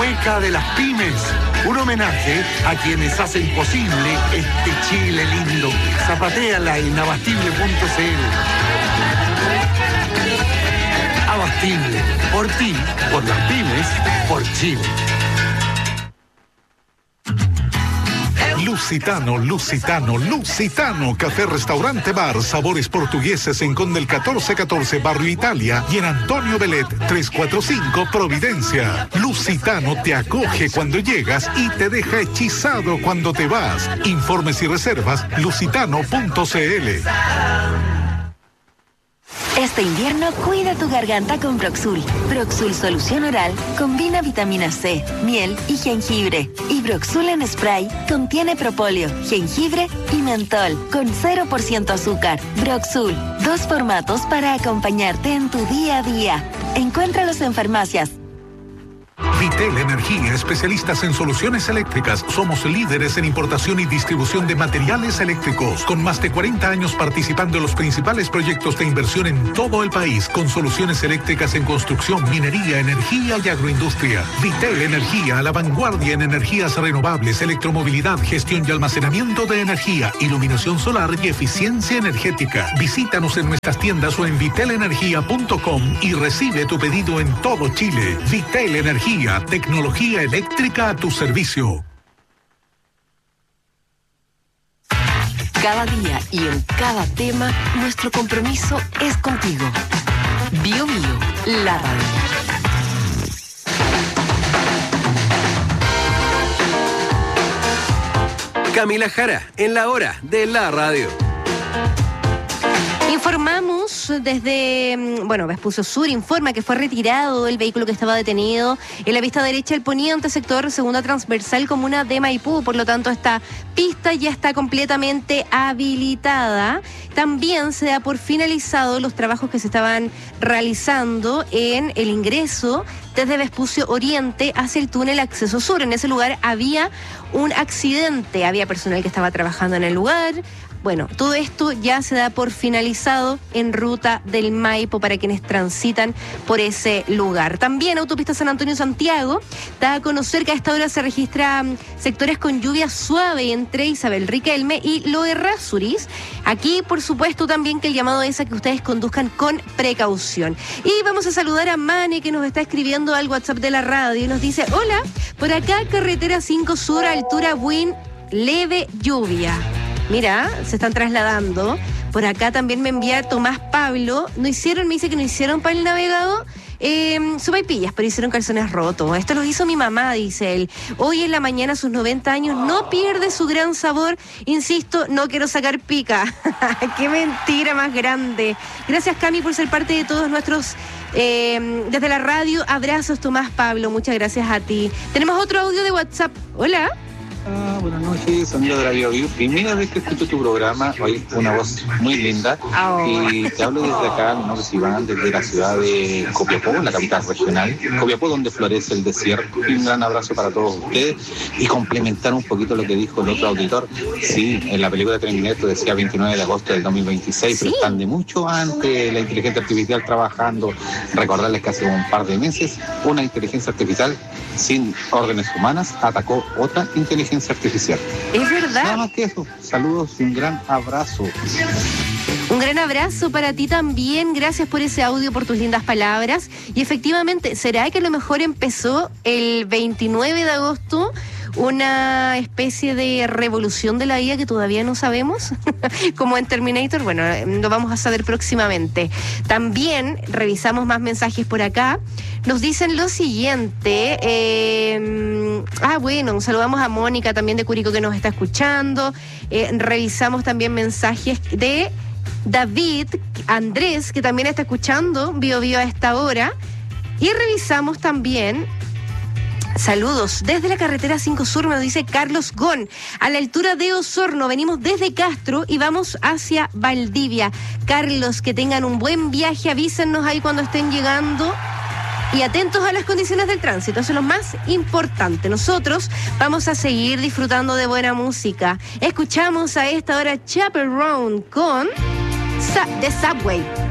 Mueca de las Pymes. Un homenaje a quienes hacen posible este Chile lindo. Zapatéala en abastible.cl. Abastible. Por ti, por las pymes, por Chile. Lusitano, Lusitano, Lusitano, café, restaurante, bar, sabores portugueses en Conde el 1414, Barrio Italia, y en Antonio Belet 345, Providencia. Lusitano te acoge cuando llegas y te deja hechizado cuando te vas. Informes y reservas, lusitano.cl. Este invierno cuida tu garganta con Broxul. Broxul Solución Oral combina vitamina C, miel y jengibre. Y Broxul en spray contiene propóleo, jengibre y mentol con 0% azúcar. Broxul, 2 formatos para acompañarte en tu día a día. Encuéntralos en farmacias. Vitel Energía, especialistas en soluciones eléctricas. Somos líderes en importación y distribución de materiales eléctricos, con más de 40 años participando en los principales proyectos de inversión en todo el país, con soluciones eléctricas en construcción, minería, energía y agroindustria. Vitel Energía, a la vanguardia en energías renovables, electromovilidad, gestión y almacenamiento de energía, iluminación solar y eficiencia energética. Visítanos en nuestras tiendas o en vitelenergia.com y recibe tu pedido en todo Chile. Vitel Energía, tecnología eléctrica a tu servicio. Cada día y en cada tema, nuestro compromiso es contigo. Bio Bio, la radio. Camila Jara, en la hora de la radio. Informamos desde, Vespucio Sur informa que fue retirado el vehículo que estaba detenido en la pista derecha del poniente sector segunda transversal comuna de Maipú. Por lo tanto, esta pista ya está completamente habilitada. También se da por finalizado los trabajos que se estaban realizando en el ingreso desde Vespucio Oriente hacia el túnel Acceso Sur. En ese lugar había un accidente, había personal que estaba trabajando en el lugar. Bueno, todo esto ya se da por finalizado en ruta del Maipo para quienes transitan por ese lugar. También Autopista San Antonio-Santiago da a conocer que a esta hora se registran sectores con lluvia suave entre Isabel Riquelme y Lo Errázuriz. Aquí, por supuesto, también que el llamado es a que ustedes conduzcan con precaución. Y vamos a saludar a Mane, que nos está escribiendo al WhatsApp de la radio y nos dice: hola, por acá carretera 5 Sur, altura Buin, leve lluvia. Mira, se están trasladando. Por acá también me envía Tomás Pablo. Me dice que no hicieron para el navegado sopaipillas, pero hicieron calzones rotos. Esto lo hizo mi mamá, dice él. Hoy en la mañana, a sus 90 años, no pierde su gran sabor. Insisto, no quiero sacar pica. ¡Qué mentira más grande! Gracias, Cami, por ser parte de todos nuestros... desde la radio, abrazos, Tomás Pablo. Muchas gracias a ti. Tenemos otro audio de WhatsApp. Hola. Buenas noches, amigo de la Bio Bio. Primera vez que escucho tu programa, hoy una voz muy linda. Y te hablo desde acá, mi nombre es Iván, desde la ciudad de Copiapó, la capital regional. Copiapó, donde florece el desierto. Y un gran abrazo para todos ustedes. Y complementar un poquito lo que dijo el otro auditor. Sí, en la película de Terminator decía 29 de agosto del 2026, pero están de mucho antes la inteligencia artificial trabajando. Recordarles que hace un par de meses una inteligencia artificial sin órdenes humanas atacó otra inteligencia artificial. Es verdad. Nada más que eso. Saludos y un gran abrazo. Un gran abrazo para ti también. Gracias por ese audio, por tus lindas palabras. Y efectivamente, ¿será que a lo mejor empezó el 29 de agosto una especie de revolución de la IA que todavía no sabemos? Como en Terminator. Bueno, lo vamos a saber próximamente. También revisamos más mensajes por acá. Nos dicen lo siguiente. Saludamos a Mónica también de Curicó que nos está escuchando. Revisamos también mensajes de David Andrés, que también está escuchando Bio Bio a esta hora. Y revisamos también saludos desde la carretera 5 Sur, me lo dice Carlos Gon, a la altura de Osorno. Venimos desde Castro y vamos hacia Valdivia. Carlos, que tengan un buen viaje, avísennos ahí cuando estén llegando. Y atentos a las condiciones del tránsito, eso es lo más importante. Nosotros vamos a seguir disfrutando de buena música. Escuchamos a esta hora Chaperone con The Subway.